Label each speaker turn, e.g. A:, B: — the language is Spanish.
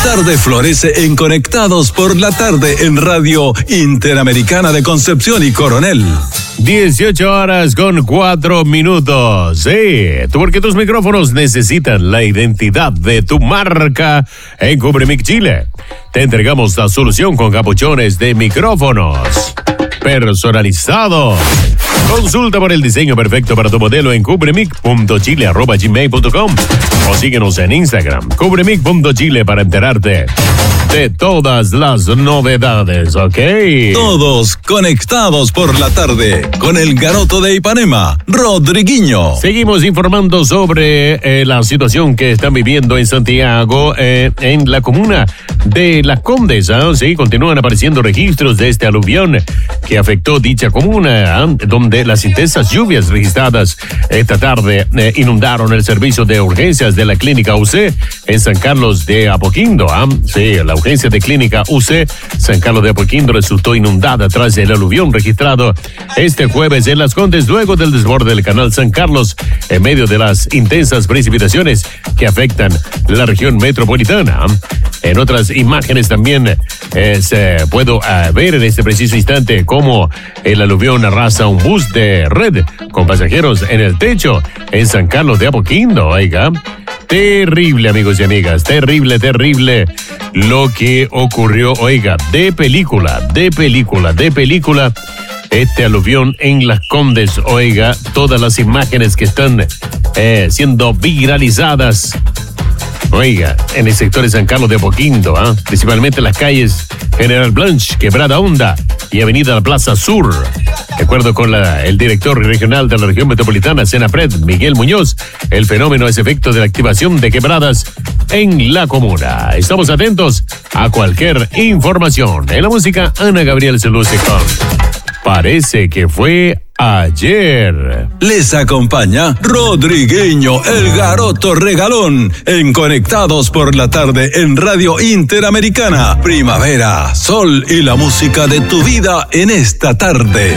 A: tarde florece en Conectados por la Tarde en Radio Interamericana de Concepción y Coronel.
B: 18:04. Sí, porque tus micrófonos necesitan la identidad de tu marca. En Cubremic Chile te entregamos la solución con capuchones de micrófonos personalizados. Consulta por el diseño perfecto para tu modelo en cubremic.chile@gmail.com o síguenos en Instagram, cubremic.chile, para enterarte de todas las novedades, ¿ok?
A: Todos conectados por la tarde con el garoto de Ipanema, Rodriguinho.
B: Seguimos informando sobre la situación que están viviendo en Santiago, en la comuna de Las Condes. Sí, continúan apareciendo registros de este aluvión que afectó dicha comuna, donde las intensas lluvias registradas esta tarde inundaron el servicio de urgencias de la clínica UC en San Carlos de Apoquindo. Sí, la urgencia de clínica UC San Carlos de Apoquindo resultó inundada tras el aluvión registrado este jueves en Las Condes, luego del desborde del canal San Carlos, en medio de las intensas precipitaciones que afectan la región metropolitana. En otras imágenes también se puede ver en este preciso instante cómo el aluvión arrasa un bus de red con pasajeros en el techo en San Carlos de Apoquindo. Oiga, terrible, amigos y amigas, terrible lo que ocurrió. Oiga, de película. Este aluvión en Las Condes. Oiga, todas las imágenes que están siendo viralizadas. Oiga, en el sector de San Carlos de Apoquindo, principalmente las calles General Blanche, Quebrada Honda y Avenida La Plaza Sur. De acuerdo con el director regional de la región metropolitana, Senapred, Miguel Muñoz, el fenómeno es efecto de la activación de quebradas en la comuna. Estamos atentos a cualquier información. En la música, Ana Gabriel se luce con Parece que fue ayer.
A: Les acompaña Rodriguinho, el garoto regalón, en Conectados por la Tarde en Radio Interamericana. Primavera, sol y la música de tu vida en esta tarde.